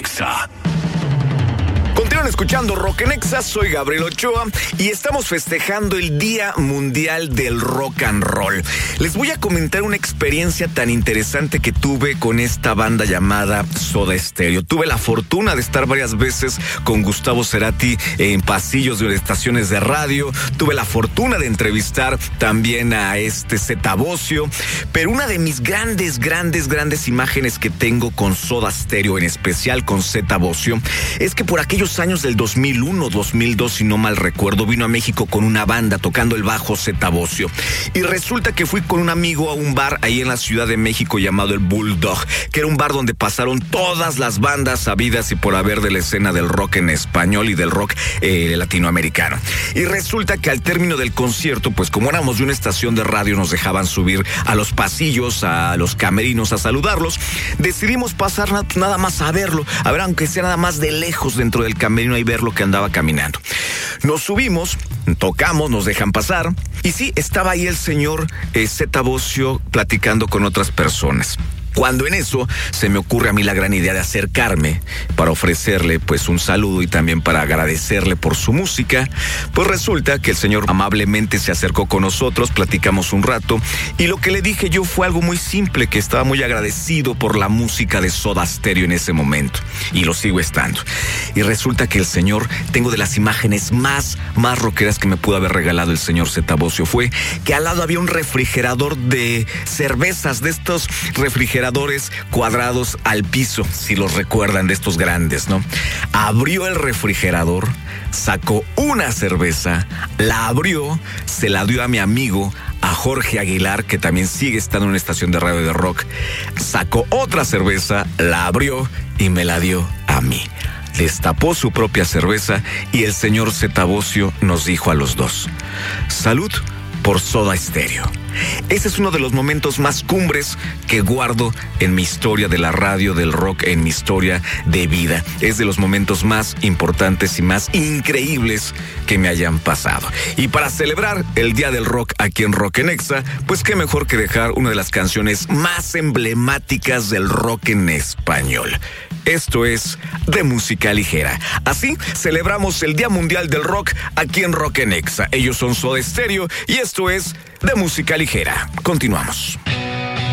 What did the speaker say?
Exa. Continúan escuchando Rock en Exa, soy Gabriel Ochoa y estamos festejando el Día Mundial del Rock and Roll. Les voy a comentar una experiencia tan interesante que tuve con esta banda llamada Soda Stereo. Tuve la fortuna de estar varias veces con Gustavo Cerati en pasillos de estaciones de radio. Tuve la fortuna de entrevistar también a Zeta Bosio. Pero una de mis grandes imágenes que tengo con Soda Stereo, en especial con Zeta Bosio, es que por aquellos años del 2001, 2002, si no mal recuerdo, vino a México con una banda tocando el bajo Zeta Bosio. Y resulta que fui con un amigo a un bar ahí en la Ciudad de México llamado el Bulldog, que era un bar donde pasaron todas las bandas habidas y por haber de la escena del rock en español y del rock latinoamericano. Y resulta que al término del concierto, pues como éramos de una estación de radio, nos dejaban subir a los pasillos, a los camerinos a saludarlos. Decidimos pasar nada más a verlo, a ver, aunque sea nada más de lejos dentro del camerino y ver lo que andaba caminando. Nos subimos, tocamos, nos dejan pasar y sí, estaba ahí el señor Zeta Bosio platicando con otras personas. Cuando en eso se me ocurre a mí la gran idea de acercarme para ofrecerle pues un saludo y también para agradecerle por su música, pues resulta que el señor amablemente se acercó con nosotros, platicamos un rato y lo que le dije yo fue algo muy simple, que estaba muy agradecido por la música de Soda Stereo en ese momento y lo sigo estando. Y resulta que el señor, tengo de las imágenes más rockeras que me pudo haber regalado el señor Zeta Bosio, fue que al lado había un refrigerador de cervezas, de estos refrigeradores cuadrados al piso, si los recuerdan, de estos grandes, ¿no? Abrió el refrigerador, sacó una cerveza, la abrió, se la dio a mi amigo, a Jorge Aguilar, que también sigue estando en una estación de radio de rock, sacó otra cerveza, la abrió y me la dio a mí. Destapó su propia cerveza y el señor Zeta Bosio nos dijo a los dos: salud por Soda Stereo. Ese es uno de los momentos más cumbres que guardo en mi historia de la radio, del rock, en mi historia de vida. Es de los momentos más importantes y más increíbles que me hayan pasado. Y para celebrar el Día del Rock aquí en Rock en Exa, pues qué mejor que dejar una de las canciones más emblemáticas del rock en español. Esto es de música ligera. Así celebramos el Día Mundial del Rock aquí en Rock en Exa. Ellos son Soda Stereo y esto es de música ligera. Continuamos.